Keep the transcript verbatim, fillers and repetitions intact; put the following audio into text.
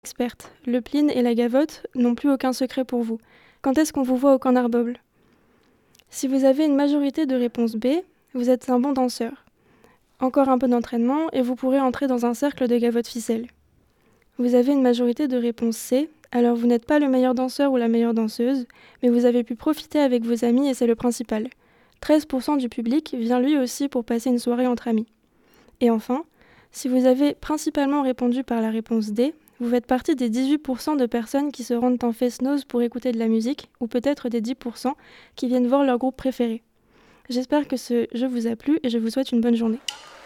Experte, le plin et la gavotte n'ont plus aucun secret pour vous. Quand est-ce qu'on vous voit au corner boble? Si vous avez une majorité de réponses B, vous êtes un bon danseur. Encore un peu d'entraînement et vous pourrez entrer dans un cercle de gavotte ficelle. Vous avez une majorité de réponses C, alors vous n'êtes pas le meilleur danseur ou la meilleure danseuse, mais vous avez pu profiter avec vos amis et c'est le principal. treize pour cent du public vient lui aussi pour passer une soirée entre amis. Et enfin, si vous avez principalement répondu par la réponse D, vous faites partie des dix-huit pour cent de personnes qui se rendent en fest-noz pour écouter de la musique, ou peut-être des dix pour cent qui viennent voir leur groupe préféré. J'espère que ce jeu vous a plu et je vous souhaite une bonne journée.